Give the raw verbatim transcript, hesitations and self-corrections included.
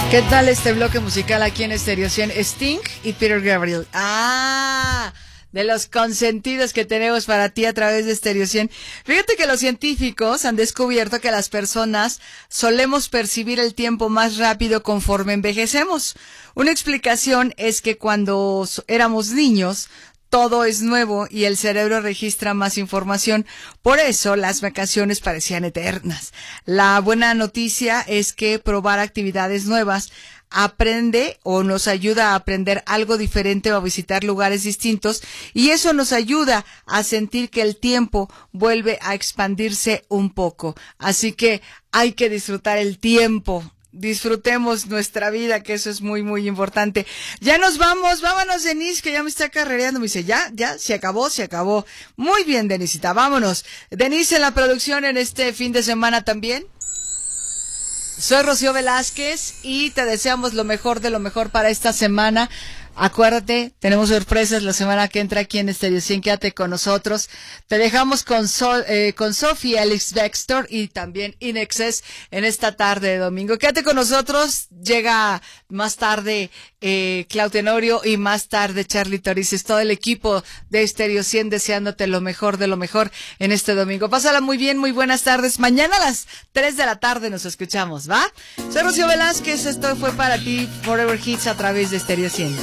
¿Qué tal este bloque musical aquí en Stereo cien? Sting y Peter Gabriel. Ah, de los consentidos que tenemos para ti a través de Stereo cien. Fíjate que los científicos han descubierto que las personas solemos percibir el tiempo más rápido conforme envejecemos. Una explicación es que cuando éramos niños, todo es nuevo y el cerebro registra más información. Por eso las vacaciones parecían eternas. La buena noticia es que probar actividades nuevas aprende o nos ayuda a aprender algo diferente o a visitar lugares distintos, y eso nos ayuda a sentir que el tiempo vuelve a expandirse un poco. Así que hay que disfrutar el tiempo. Disfrutemos nuestra vida, que eso es muy, muy importante. Ya nos vamos, vámonos, Denise, que ya me está carrereando. Me dice, ya, ya, se acabó, se acabó. Muy bien, Denisita, vámonos. Denise en la producción en este fin de semana también. Soy Rocío Velázquez y te deseamos lo mejor de lo mejor para esta semana. Acuérdate, tenemos sorpresas la semana que entra aquí en Stereo cien, quédate con nosotros. Te dejamos con Sol, eh, con Sophie, Alex Baxter y también In Excess en esta tarde de domingo. Quédate con nosotros, llega más tarde eh, Clau Tenorio y más tarde Charlie Torices, todo el equipo de Stereo cien deseándote lo mejor de lo mejor en este domingo. Pásala muy bien, muy buenas tardes. Mañana a las tres de la tarde nos escuchamos, ¿va? Soy Rocío Velázquez, esto fue para ti, Forever Hits a través de Stereo cien.